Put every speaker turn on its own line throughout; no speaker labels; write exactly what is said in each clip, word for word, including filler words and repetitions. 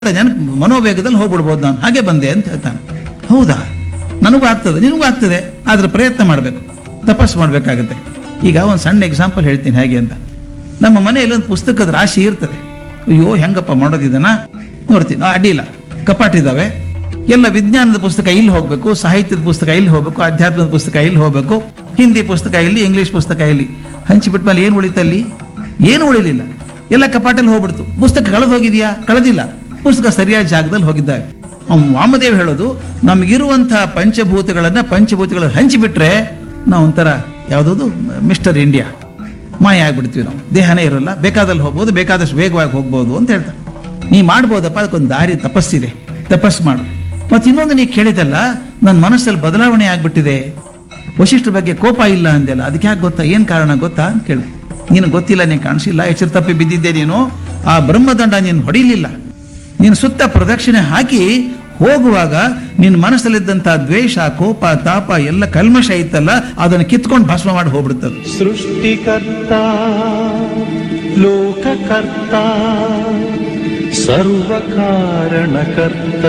ನೆನಪು ಮನೋವೇಗದಲ್ಲಿ ಹೋಗ್ಬಿಡ್ಬೋದು ನಾನು ಹಾಗೆ ಬಂದೆ ಅಂತ ಹೇಳ್ತಾನೆ. ಹೌದಾ, ನನಗೂ ಆಗ್ತದೆ ನಿನಗೂ ಆಗ್ತದೆ, ಆದ್ರೆ ಪ್ರಯತ್ನ ಮಾಡಬೇಕು, ತಪಸ್ಸು ಮಾಡಬೇಕಾಗುತ್ತೆ. ಈಗ ಒಂದು ಸಣ್ಣ ಎಕ್ಸಾಂಪಲ್ ಹೇಳ್ತೀನಿ ಹೇಗೆ ಅಂತ. ನಮ್ಮ ಮನೆಯಲ್ಲಿ ಒಂದು ಪುಸ್ತಕದ ರಾಶಿ ಇರ್ತದೆ. ಅಯ್ಯೋ ಹೆಂಗಪ್ಪ ಮಾಡೋದಿದನ ನೋಡ್ತೀನಿ, ಅಡ್ಡಿಲ್ಲ, ಕಪಾಟಿದ್ದಾವೆ, ಎಲ್ಲ ವಿಜ್ಞಾನದ ಪುಸ್ತಕ ಇಲ್ಲಿ ಹೋಗ್ಬೇಕು, ಸಾಹಿತ್ಯದ ಪುಸ್ತಕ ಇಲ್ಲಿ ಹೋಗ್ಬೇಕು, ಅಧ್ಯಾತ್ಮದ ಪುಸ್ತಕ ಇಲ್ಲಿ ಹೋಗ್ಬೇಕು, ಹಿಂದಿ ಪುಸ್ತಕ ಇಲ್ಲಿ, ಇಂಗ್ಲಿಷ್ ಪುಸ್ತಕ ಇಲ್ಲಿ. ಹಂಚಿಬಿಟ್ಟ ಮೇಲೆ ಏನು ಉಳಿತಲ್ಲಿ? ಏನು ಉಳಿಲಿಲ್ಲ, ಎಲ್ಲ ಕಪಾಟಲ್ಲಿ ಹೋಗ್ಬಿಡ್ತು. ಪುಸ್ತಕ ಕಳೆದು ಹೋಗಿದ್ಯಾ? ಕಳೆದಿಲ್ಲ, ಪುಸ್ತಕ ಸರಿಯಾದ ಜಾಗದಲ್ಲಿ ಹೋಗಿದ್ದಾವೆ. ಅವ್ನು ವಾಮದೇವ್ ಹೇಳೋದು, ನಮಗಿರುವಂತಹ ಪಂಚಭೂತಗಳನ್ನ ಪಂಚಭೂತಗಳ ಹಂಚಿಬಿಟ್ರೆ ನಾವು ಒಂಥರ ಯಾವುದದು ಮಿಸ್ಟರ್ ಇಂಡಿಯಾ ಮಾಯ ಆಗ್ಬಿಡ್ತೀವಿ. ನಾವು ದೇಹನೇ ಇರೋಲ್ಲ, ಬೇಕಾದಲ್ಲಿ ಹೋಗ್ಬೋದು, ಬೇಕಾದಷ್ಟು ವೇಗವಾಗಿ ಹೋಗ್ಬೋದು ಅಂತ ಹೇಳ್ತಾರೆ. ನೀ ಮಾಡ್ಬೋದಪ್ಪ, ಅದಕ್ಕೊಂದು ದಾರಿ ತಪಸ್ಸಿದೆ, ತಪಸ್ಸು ಮಾಡು. ಮತ್ತೆ ಇನ್ನೊಂದು ನೀ ಕೇಳಿದಲ್ಲ, ನನ್ನ ಮನಸ್ಸಲ್ಲಿ ಬದಲಾವಣೆ ಆಗ್ಬಿಟ್ಟಿದೆ, ವಶಿಷ್ಠರ ಬಗ್ಗೆ ಕೋಪ ಇಲ್ಲ ಅಂದೆಲ್ಲ, ಅದಕ್ಕೆ ಯಾಕೆ ಗೊತ್ತಾ, ಏನ್ ಕಾರಣ ಗೊತ್ತಾ ಅಂತ ಕೇಳಿ. ನೀನು ಗೊತ್ತಿಲ್ಲ, ನೀನು ಕಾಣಿಸಿಲ್ಲ, ಎಚ್ಚರ ತಪ್ಪಿ ಬಿದ್ದಿದ್ದೆ ನೀನು. ಆ ಬ್ರಹ್ಮದಂಡ ನೀನು ಹೊಡಿಲಿಲ್ಲ, ನೀನು ಸುತ್ತ ಪ್ರದಕ್ಷಿಣೆ ಹಾಕಿ ಹೋಗುವಾಗ ನಿನ್ನ ಮನಸ್ಸಲ್ಲಿದ್ದಂತ ದ್ವೇಷ, ಕೋಪ, ತಾಪ ಎಲ್ಲ ಕಲ್ಮಶ ಇತ್ತಲ್ಲ, ಅದನ್ನು ಕಿತ್ಕೊಂಡು ಭಸ್ಮ ಮಾಡಿ ಹೋಗ್ಬಿಡ್ತದೆ.
ಸೃಷ್ಟಿಕರ್ತ ಲೋಕಕರ್ತ ಸರ್ವ ಕಾರಣಕರ್ತ.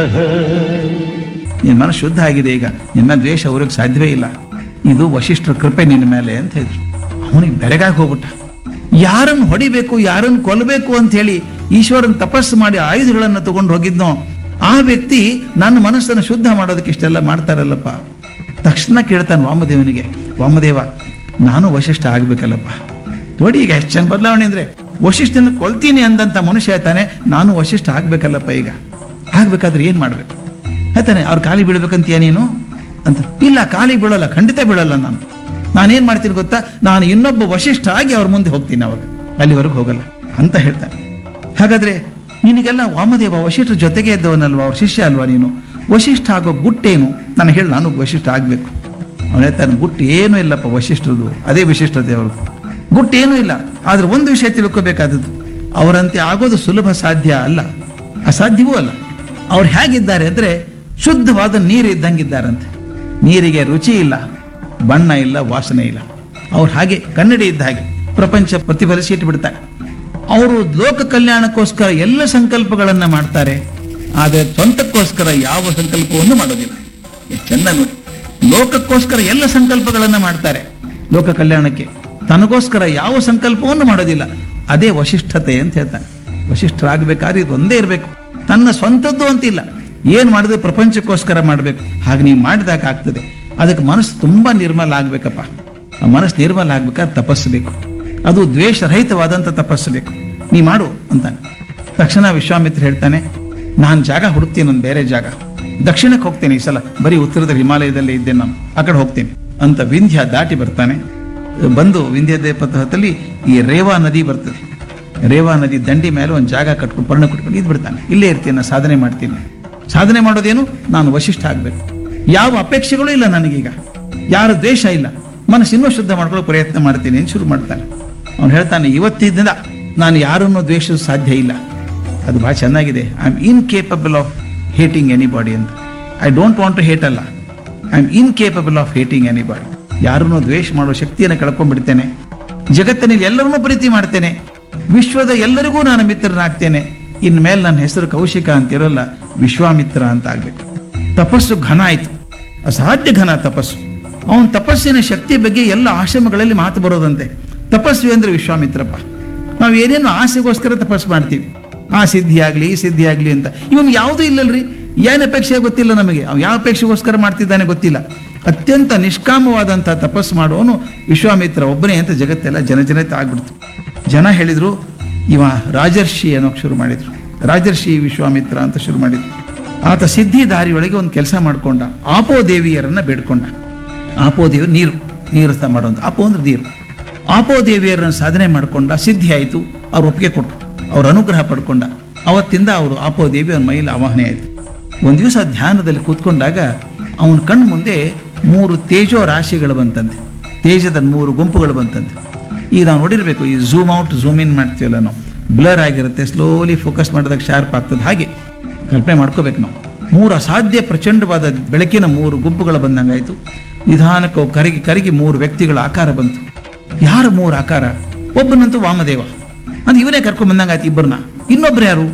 ನಿನ್ನ ಮನಸ್ಸು ಶುದ್ಧ ಆಗಿದೆ, ಈಗ ನಿನ್ನ ದ್ವೇಷ ಅವ್ರಿಗೆ ಸಾಧ್ಯವೇ ಇಲ್ಲ, ಇದು ವಶಿಷ್ಠರ ಕೃಪೆ ನಿನ್ನ ಮೇಲೆ ಅಂತ ಹೇಳಿದ್ರು. ಅವನಿಗೆ ಬೆರಗಾಗಿ ಹೋಗ್ಬಿಟ್ಟ. ಯಾರನ್ನು ಹೊಡಿಬೇಕು, ಯಾರನ್ನು ಕೊಲ್ಲಬೇಕು ಅಂತ ಹೇಳಿ ಈಶ್ವರನ್ ತಪಸ್ಸು ಮಾಡಿ ಆಯುಧಗಳನ್ನು ತಗೊಂಡು ಹೋಗಿದ್ನೋ ಆ ವ್ಯಕ್ತಿ ನನ್ನ ಮನಸ್ಸನ್ನು ಶುದ್ಧ ಮಾಡೋದಕ್ಕೆ ಇಷ್ಟೆಲ್ಲ ಮಾಡ್ತಾರಲ್ಲಪ್ಪ. ತಕ್ಷಣ ಕೇಳ್ತಾನೆ ವಾಮದೇವನಿಗೆ, ವಾಮದೇವ ನಾನು ವಶಿಷ್ಠ ಆಗ್ಬೇಕಲ್ಲಪ್ಪ. ನೋಡಿ ಈಗ ಎಷ್ಟು ಚೆನ್ನ ಬದಲಾವಣೆ ಅಂದ್ರೆ, ವಶಿಷ್ಠನ ಕೊಲ್ತೀನಿ ಅಂದಂತ ಮನುಷ್ಯ ಹೇಳ್ತಾನೆ ನಾನು ವಶಿಷ್ಠ ಆಗ್ಬೇಕಲ್ಲಪ್ಪ. ಈಗ ಆಗ್ಬೇಕಾದ್ರೆ ಏನ್ ಮಾಡ್ಬೇಕು ಹೇಳ್ತಾನೆ. ಅವ್ರ ಕಾಲಿಗೆ ಬೀಳ್ಬೇಕಂತೀಯ ನೀನು ಅಂತ. ಇಲ್ಲ, ಕಾಲಿಗೆ ಬೀಳಲ್ಲ, ಖಂಡಿತ ಬೀಳಲ್ಲ. ನಾನು ನಾನೇನ್ ಮಾಡ್ತೀನಿ ಗೊತ್ತಾ, ನಾನು ಇನ್ನೊಬ್ಬ ವಶಿಷ್ಠ ಆಗಿ ಅವ್ರ ಮುಂದೆ ಹೋಗ್ತೀನಿ, ಅವಾಗ ಅಲ್ಲಿವರೆಗೂ ಹೋಗಲ್ಲ ಅಂತ ಹೇಳ್ತಾನೆ. ಹಾಗಾದ್ರೆ ನಿನಗೆಲ್ಲ ವಾಮದೇವ ವಶಿಷ್ಠರ ಜೊತೆಗೆ ಇದ್ದವನಲ್ವಾ, ಅವ್ರ ಶಿಷ್ಯ ಅಲ್ವಾ ನೀನು, ವಶಿಷ್ಠ ಆಗೋ ಗುಟ್ಟೇನು ನನಗೆ ಹೇಳಿ, ನಾನು ವಶಿಷ್ಠ ಆಗ್ಬೇಕು. ಅವನು ಹೇಳ್ತಾನೆ, ಗುಟ್ಟು ಏನೂ ಇಲ್ಲಪ್ಪ ವಶಿಷ್ಠರದು, ಅದೇ ವಿಶಿಷ್ಟತೆ ಅವ್ರದ್ದು, ಗುಟ್ಟು ಏನೂ ಇಲ್ಲ. ಆದ್ರೆ ಒಂದು ವಿಷಯ ತಿಳ್ಕೋಬೇಕಾದದ್ದು, ಅವರಂತೆ ಆಗೋದು ಸುಲಭ ಸಾಧ್ಯ ಅಲ್ಲ, ಅಸಾಧ್ಯವೂ ಅಲ್ಲ. ಅವ್ರು ಹೇಗಿದ್ದಾರೆ ಅಂದ್ರೆ ಶುದ್ಧವಾದ ನೀರು ಇದ್ದಂಗಿದ್ದಾರಂತೆ. ನೀರಿಗೆ ರುಚಿ ಇಲ್ಲ, ಬಣ್ಣ ಇಲ್ಲ, ವಾಸನೆ ಇಲ್ಲ. ಅವ್ರು ಹಾಗೆ ಕನ್ನಡಿ ಇದ್ದ ಹಾಗೆ ಪ್ರಪಂಚ ಪ್ರತಿಫಲಿಸಿ ಇಟ್ಬಿಡ್ತಾರೆ. ಅವರು ಲೋಕ ಕಲ್ಯಾಣಕ್ಕೋಸ್ಕರ ಎಲ್ಲ ಸಂಕಲ್ಪಗಳನ್ನ ಮಾಡ್ತಾರೆ, ಆದರೆ ಸ್ವಂತಕ್ಕೋಸ್ಕರ ಯಾವ ಸಂಕಲ್ಪವನ್ನು ಮಾಡೋದಿಲ್ಲ. ಚೆಂದ ನೋಡಿ, ಲೋಕಕ್ಕೋಸ್ಕರ ಎಲ್ಲ ಸಂಕಲ್ಪಗಳನ್ನ ಮಾಡ್ತಾರೆ, ಲೋಕ ಕಲ್ಯಾಣಕ್ಕೆ, ತನಗೋಸ್ಕರ ಯಾವ ಸಂಕಲ್ಪವನ್ನು ಮಾಡೋದಿಲ್ಲ. ಅದೇ ವಶಿಷ್ಠತೆ ಅಂತ ಹೇಳ್ತಾನೆ. ವಶಿಷ್ಠರಾಗಬೇಕಾದ್ರೆ ಇದು ಒಂದೇ ಇರಬೇಕು, ತನ್ನ ಸ್ವಂತದ್ದು ಅಂತಿಲ್ಲ, ಏನ್ ಮಾಡಿದ್ರೆ ಪ್ರಪಂಚಕ್ಕೋಸ್ಕರ ಮಾಡಬೇಕು. ಹಾಗೆ ನೀವು ಮಾಡಿದಾಗ ಆಗ್ತದೆ. ಅದಕ್ಕೆ ಮನಸ್ಸು ತುಂಬಾ ನಿರ್ಮಲ ಆಗ್ಬೇಕಪ್ಪ. ಆ ಮನಸ್ಸು ನಿರ್ಮಲ ಆಗ್ಬೇಕಾದ್ರೆ ತಪಸ್ಸಬೇಕು, ಅದು ದ್ವೇಷರಹಿತವಾದಂಥ ತಪಸ್ಸಬೇಕು. ನೀ ಮಾಡು ಅಂತಾನೆ. ತಕ್ಷಣ ವಿಶ್ವಾಮಿತ್ರ ಹೇಳ್ತಾನೆ, ನಾನು ಜಾಗ ಹುಡುಕ್ತೀನಿ, ಒಂದು ಬೇರೆ ಜಾಗ, ದಕ್ಷಿಣಕ್ಕೆ ಹೋಗ್ತೇನೆ ಈ ಸಲ, ಬರೀ ಉತ್ತರದ ಹಿಮಾಲಯದಲ್ಲೇ ಇದ್ದೇನೆ ನಾನು, ಆ ಕಡೆ ಹೋಗ್ತೀನಿ ಅಂತ ವಿಂಧ್ಯ ದಾಟಿ ಬರ್ತಾನೆ. ಬಂದು ವಿಂಧ್ಯ ದೇಪಥದಲ್ಲಿ ಈ ರೇವಾ ನದಿ ಬರ್ತದೆ, ರೇವಾ ನದಿ ದಂಡಿ ಮೇಲೆ ಒಂದು ಜಾಗ ಕಟ್ಕೊಂಡು ಪರ್ಣ ಕಟ್ಕೊಂಡು ಇದ್ ಬಿಡ್ತಾನೆ. ಇಲ್ಲೇ ಇರ್ತೀನಿ, ನಾನು ಸಾಧನೆ ಮಾಡ್ತೀನಿ. ಸಾಧನೆ ಮಾಡೋದೇನು, ನಾನು ವಶಿಷ್ಠ ಆಗ್ಬೇಕು, ಯಾವ ಅಪೇಕ್ಷೆಗಳು ಇಲ್ಲ ನನಗೀಗ, ಯಾರ ದ್ವೇಷ ಇಲ್ಲ, ಮನಸ್ಸು ಇನ್ನೂ ಶುದ್ಧ ಮಾಡ್ಕೊಳ್ಳೋ ಪ್ರಯತ್ನ ಮಾಡ್ತೀನಿ ಅಂತ ಶುರು ಮಾಡ್ತಾನೆ. ಅವನು ಹೇಳ್ತಾನೆ, ಇವತ್ತಿನಿಂದ ನಾನು ಯಾರನ್ನು ದ್ವೇಷಿಸ ಸಾಧ್ಯ ಇಲ್ಲ. ಅದು ಬಹಳ ಚೆನ್ನಾಗಿದೆ. I am incapable of hating anybody ಅಂತ. I don't want to hate ಅಲ್ಲ, I am incapable of hating anybody. ಯಾರನ್ನು ದ್ವೇಷ ಮಾಡೋ ಶಕ್ತಿಯನ್ನು ಕಳ್ಕೊಂಡ್ಬಿಡ್ತೇನೆ, ಜಗತ್ತಿನಲ್ಲಿ ಎಲ್ಲರನ್ನೂ ಪ್ರೀತಿ ಮಾಡ್ತೇನೆ, ವಿಶ್ವದ ಎಲ್ಲರಿಗೂ ನಾನು ಮಿತ್ರನಾಗ್ತೇನೆ. ಇನ್ಮೇಲೆ ನನ್ನ ಹೆಸರು ಕೌಶಿಕ ಅಂತಿರೋಲ್ಲ, ವಿಶ್ವಾಮಿತ್ರ ಅಂತ ಆಗ್ಬೇಕು. ತಪಸ್ಸು ಘನ ಆಯ್ತು, ಅಸಾಧ್ಯ ಘನ ತಪಸ್ಸು. ಅವನ ತಪಸ್ಸಿನ ಶಕ್ತಿ ಬಗ್ಗೆ ಎಲ್ಲ ಆಶ್ರಮಗಳಲ್ಲಿ ಮಾತು ಬರೋದಂತೆ. ತಪಸ್ವಿ ಅಂದ್ರೆ ವಿಶ್ವಾಮಿತ್ರಪ್ಪ. ನಾವು ಏನೇನು ಆಸೆಗೋಸ್ಕರ ತಪಸ್ಸು ಮಾಡ್ತೀವಿ, ಆ ಸಿದ್ಧಿ ಆಗ್ಲಿ ಈ ಸಿದ್ಧಿ ಆಗ್ಲಿ ಅಂತ. ಇವನು ಯಾವುದೂ ಇಲ್ಲಲ್ರಿ, ಏನ್ ಅಪೇಕ್ಷೆ ಗೊತ್ತಿಲ್ಲ ನಮಗೆ, ಅವ್ ಯಾವ ಅಪೇಕ್ಷೆಗೋಸ್ಕರ ಮಾಡ್ತಿದ್ದಾನೆ ಗೊತ್ತಿಲ್ಲ. ಅತ್ಯಂತ ನಿಷ್ಕಾಮವಾದಂಥ ತಪಸ್ಸು ಮಾಡುವವನು ವಿಶ್ವಾಮಿತ್ರ ಒಬ್ಬನೇ ಅಂತ ಜಗತ್ತೆಲ್ಲ ಜನಜನತೆ ಆಗ್ಬಿಡ್ತು. ಜನ ಹೇಳಿದ್ರು ಇವ ರಾಜರ್ಷಿ ಅನ್ನೋಕೆ ಶುರು ಮಾಡಿದ್ರು, ರಾಜರ್ಷಿ ವಿಶ್ವಾಮಿತ್ರ ಅಂತ ಶುರು ಮಾಡಿದ್ರು. ಆತ ಸಿದ್ಧಿ ದಾರಿಯೊಳಗೆ ಒಂದು ಕೆಲಸ ಮಾಡ್ಕೊಂಡ, ಆಪೋ ದೇವಿಯರನ್ನ ಬೇಡ್ಕೊಂಡ. ಆಪೋ ದೇವಿ ನೀರು ನೀರು ಮಾಡುವಂತ, ಆಪೋ ಅಂದ್ರೆ ನೀರು. ಆಪೋ ದೇವಿಯರನ್ನ ಸಾಧನೆ ಮಾಡ್ಕೊಂಡ, ಸಿದ್ಧಿ ಆಯಿತು, ಅವ್ರು ಒಪ್ಪಿಗೆ ಕೊಟ್ಟರು, ಅವ್ರ ಅನುಗ್ರಹ ಪಡ್ಕೊಂಡ. ಅವತ್ತಿಂದ ಅವರು ಆಪೋ ದೇವಿ ಅವನ ಮೈಲಿ ಆವಾಹನೆ ಆಯಿತು. ಒಂದು ದಿವಸ ಧ್ಯಾನದಲ್ಲಿ ಕೂತ್ಕೊಂಡಾಗ ಅವನ ಕಣ್ಣು ಮುಂದೆ ಮೂರು ತೇಜೋ ರಾಶಿಗಳು ಬಂತಂತೆ, ತೇಜದ ಮೂರು ಗುಂಪುಗಳು ಬಂತಂತೆ. ಈಗ ನಾವು ನೋಡಿರ್ಬೇಕು, ಈ ಝೂಮ್ ಔಟ್ ಝೂಮ್ ಇನ್ ಮಾಡ್ತೀವಲ್ಲ ನಾವು, ಬ್ಲರ್ ಆಗಿರುತ್ತೆ, ಸ್ಲೋಲಿ ಫೋಕಸ್ ಮಾಡಿದಾಗ ಶಾರ್ಪ್ ಆಗ್ತದೆ, ಹಾಗೆ ಕಲ್ಪನೆ ಮಾಡ್ಕೋಬೇಕು ನಾವು. ಮೂರು ಅಸಾಧ್ಯ ಪ್ರಚಂಡವಾದ ಬೆಳಕಿನ ಮೂರು ಗುಂಪುಗಳು ಬಂದಂಗಾಯ್ತು. ನಿಧಾನಕ್ಕೆ ಕರಗಿ ಕರಗಿ ಮೂರು ವ್ಯಕ್ತಿಗಳ ಆಕಾರ ಬಂತು. ಯಾರು ಮೂರು ಆಕಾರ? ಒಬ್ಬನಂತೂ ವಾಮದೇವ, ಅಂದ್ರೆ ಇವನೇ ಕರ್ಕೊಂಡ್ ಬಂದಂಗಾಯ್ತು ಇಬ್ಬರನ್ನ. ಇನ್ನೊಬ್ರು ಯಾರು?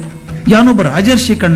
ಯಾವನೊಬ್ಬ ರಾಜರ್ಷಿ ಕಣ್ಣ